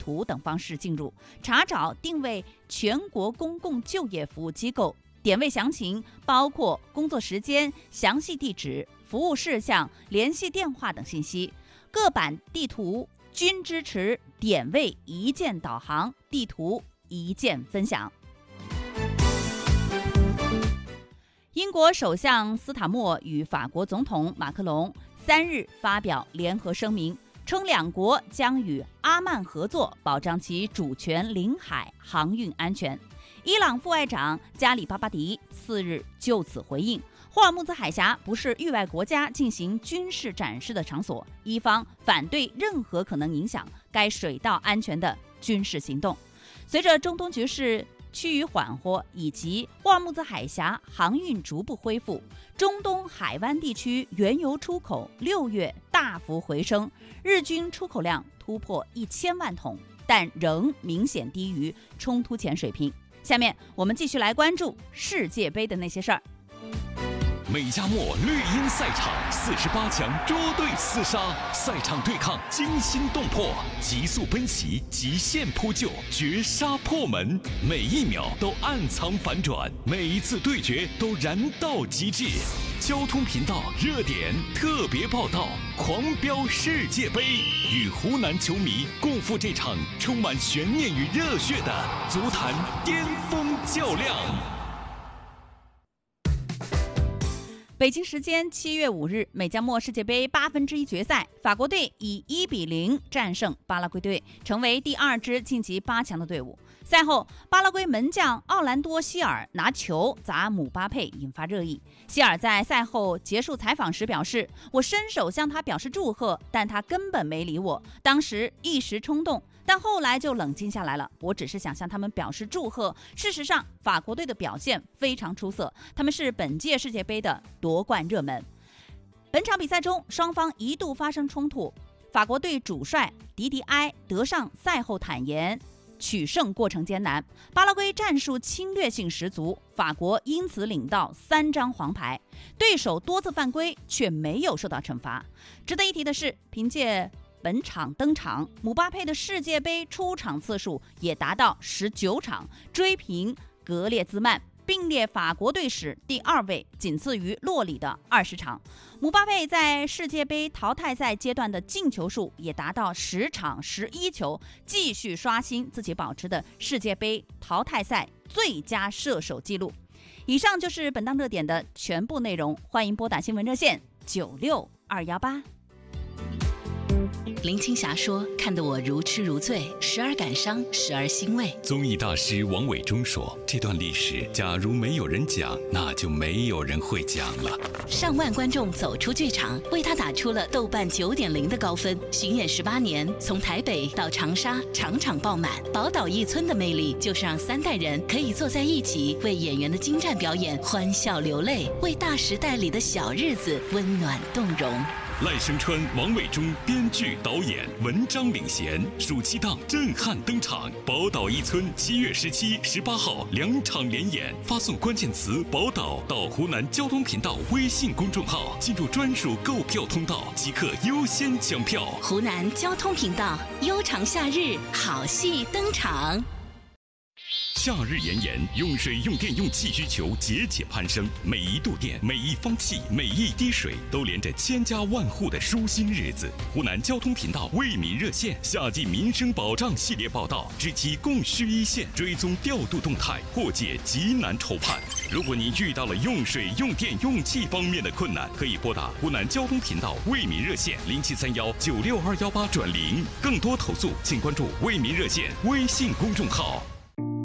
图等方式进入，查找定位全国公共就业服务机构，点位详情包括工作时间、详细地址、服务事项、联系电话等信息。各版地图均支持点位一键导航、地图一键分享。英国首相斯塔默与法国总统马克龙3日发表联合声明，称两国将与阿曼合作，保障其主权领海航运安全。伊朗副外长加里巴巴迪4日就此回应，霍尔木兹海峡不是域外国家进行军事展示的场所，伊方反对任何可能影响该水道安全的军事行动。随着中东局势趋于缓和以及霍尔木兹海峡航运逐步恢复，中东海湾地区原油出口6月大幅回升，日均出口量突破1000万桶，但仍明显低于冲突前水平。下面我们继续来关注世界杯的那些事儿。 美加墨绿茵赛场48强捉对厮杀，赛场对抗惊心动魄，急速奔袭，极限扑救，绝杀破门，每一秒都暗藏反转，每一次对决都燃到极致。交通频道热点特别报道，狂飙世界杯，与湖南球迷共赴这场充满悬念与热血的足坛巅峰较量。 北京时间7月5日，美加墨世界杯1/8决赛，法国队以1-0战胜巴拉圭队，成为第2支晋级8强的队伍。赛后，巴拉圭门将奥兰多·希尔拿球砸姆巴佩，引发热议。希尔在赛后结束采访时表示：“我伸手向他表示祝贺，但他根本没理我，当时一时冲动，但后来就冷静下来了。我只是想向他们表示祝贺。事实上，法国队的表现非常出色，他们是本届世界杯的夺冠热门。”本场比赛中，双方一度发生冲突。法国队主帅迪迪埃·德尚赛后坦言，取胜过程艰难，巴拉圭战术侵略性十足，法国因此领到3张黄牌，对手多次犯规却没有受到惩罚。值得一提的是，凭借本场登场，姆巴佩的世界杯出场次数也达到19场，追平格列兹曼，并列法国队史第2位，仅次于洛里的20场。姆巴佩在世界杯淘汰赛阶段的进球数也达到10场11球，继续刷新自己保持的世界杯淘汰赛最佳射手纪录。以上就是本档热点的全部内容，欢迎拨打新闻热线96218。 林青霞说：“看得我如痴如醉，时而感伤，时而欣慰。” 综艺大师王伟忠说：“这段历史，假如没有人讲，那就没有人会讲了。” 上万观众走出剧场，为他打出了豆瓣9.0的高分。巡演18年，从台北到长沙，场场爆满。宝岛一村的魅力，就是让3代人可以坐在一起，为演员的精湛表演欢笑流泪，为大时代里的小日子温暖动容。 赖声川、王伟忠编剧导演，文章领衔，暑期档震撼登场。宝岛一村7月17、18号2场连演，发送关键词“宝岛”到湖南交通频道微信公众号，进入专属购票通道，即可优先抢票。 湖南交通频道，悠长夏日，好戏登场。 夏日炎炎，用水、用电、用气需求节节攀升，每一度电、每一方气、每一滴水，都连着千家万户的舒心日子。湖南交通频道为民热线夏季民生保障系列报道，知其供需一线，追踪调度动态，破解急难愁盼。如果您遇到了用水、用电、用气方面的困难，可以拨打湖南交通频道为民热线0731962218转0。更多投诉，请关注为民热线微信公众号。